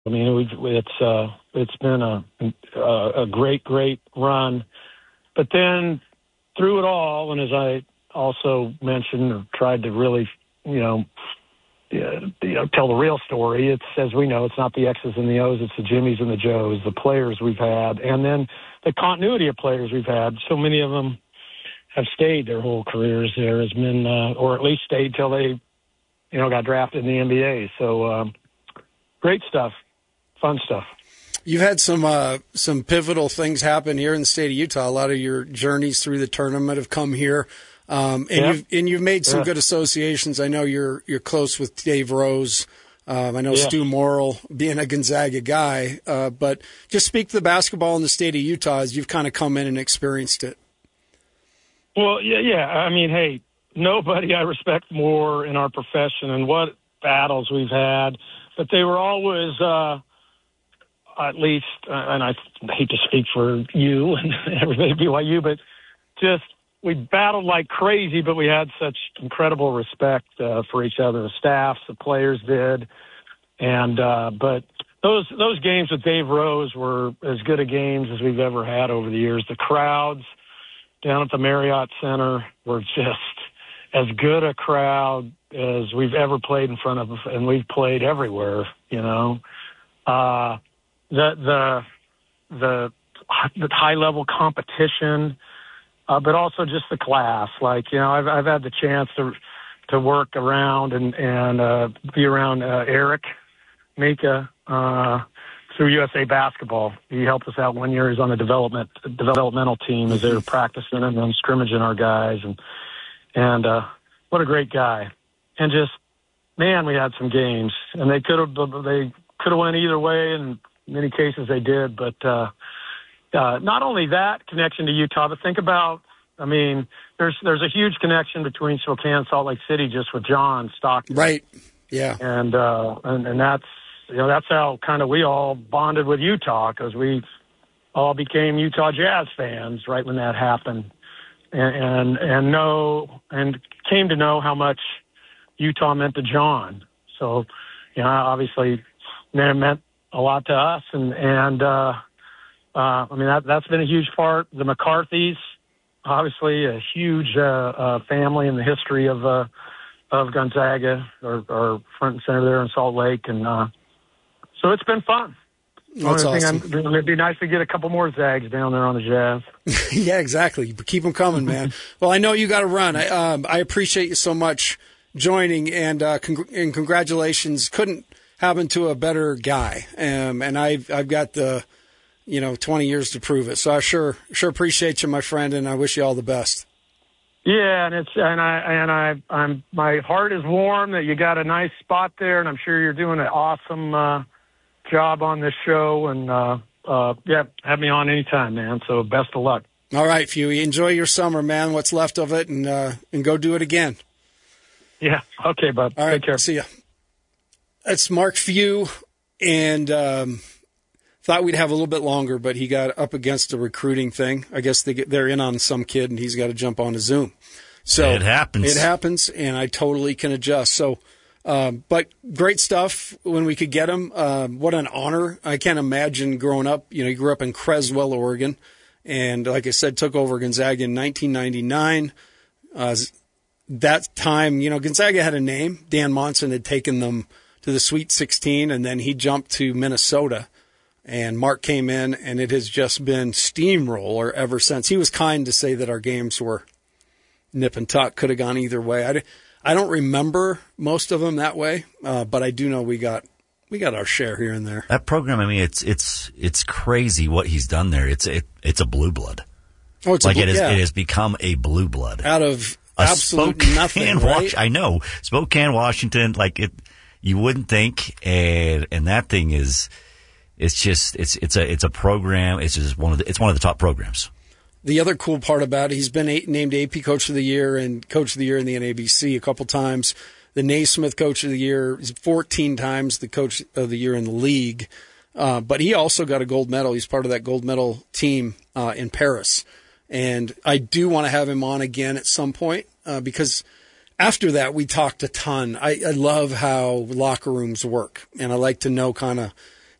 I mean, it's been a great run. But then through it all, and as I also mentioned or tried to really, tell the real story, it's, as we know, it's not the X's and the O's, it's the Jimmies and the Joes, the players we've had, and then the continuity of players we've had. So many of them have stayed their whole careers there, has been, or at least stayed till they, got drafted in the NBA. So great stuff, fun stuff. You've had some pivotal things happen here in the state of Utah. A lot of your journeys through the tournament have come here, you've made some good associations. I know you're close with Dave Rose. I know Stu Morrill, being a Gonzaga guy, but just speak to the basketball in the state of Utah as you've kind of come in and experienced it. Well, yeah. I mean, hey, nobody I respect more in our profession, and what battles we've had, but they were always. At least, and I hate to speak for you and everybody at BYU, but just we battled like crazy, but we had such incredible respect for each other. The staffs, the players did, and but those games with Dave Rose were as good a games as we've ever had over the years. The crowds down at the Marriott Center were just as good a crowd as we've ever played in front of, and we've played everywhere, The high level competition, but also just the class. Like, I've had the chance to work around and be around Eric Mika through USA Basketball. He helped us out one year. He's on the developmental team as they were practicing and then scrimmaging our guys, and what a great guy. And just, man, we had some games, and they could have went either way, and in many cases they did, but not only that connection to Utah, but think about, I mean, there's a huge connection between Spokane and Salt Lake City just with John Stockton. Right, yeah. And that's how kind of we all bonded with Utah, because we all became Utah Jazz fans right when that happened, and came to know how much Utah meant to John. So, obviously it meant a lot to us, and I mean that's been a huge part. The McCarthys, obviously a huge family in the history of Gonzaga, or front and center there in Salt Lake, and so it's been fun. That's awesome. It'd be nice to get a couple more Zags down there on the Jazz. Yeah, exactly. Keep them coming, man. Well, I know you got to run. I appreciate you so much joining, and congratulations. Couldn't happen to a better guy, and I've got the 20 years to prove it. So I sure appreciate you, my friend, and I wish you all the best. Yeah, I'm my heart is warm that you got a nice spot there, and I'm sure you're doing an awesome job on this show. And have me on anytime, man. So best of luck. All right, Fewy, enjoy your summer, man. What's left of it, and go do it again. Yeah. Okay, bud. All right. Take care. See ya. That's Mark Few, and thought we'd have a little bit longer, but he got up against a recruiting thing. I guess they're in on some kid, and he's got to jump on a Zoom. So it happens, and I totally can adjust. So, but great stuff when we could get him. What an honor. I can't imagine growing up. He grew up in Creswell, Oregon, and like I said, took over Gonzaga in 1999. That time, Gonzaga had a name. Dan Monson had taken them to the Sweet 16, and then he jumped to Minnesota, and Mark came in, and it has just been steamroller ever since. He was kind to say that our games were nip and tuck, could have gone either way. I don't remember most of them that way, but I do know we got our share here and there. That program, I mean, it's crazy what he's done there. It's a blue blood. Oh, it's it has become a blue blood out of absolute nothing. Right? I know, Spokane, Washington, you wouldn't think, and that thing it's a program. It's just one of the top programs. The other cool part about it, he's been named AP Coach of the Year and Coach of the Year in the NABC a couple times. The Naismith Coach of the Year is 14 times the Coach of the Year in the league. But he also got a gold medal. He's part of that gold medal team in Paris. And I do want to have him on again at some point because after that we talked a ton. I love how locker rooms work, and I like to know kind of